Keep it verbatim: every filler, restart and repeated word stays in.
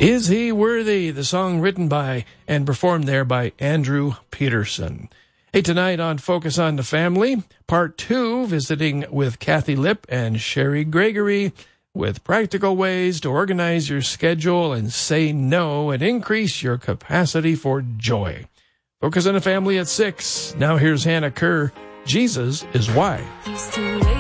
Is He Worthy? The song written by and performed there by Andrew Peterson. Hey, tonight on Focus on the Family, part two, visiting with Kathy Lipp and Sherry Gregory with practical ways to organize your schedule and say no and increase your capacity for joy. Focus on the Family at six. Now here's Hannah Kerr. Jesus is Why.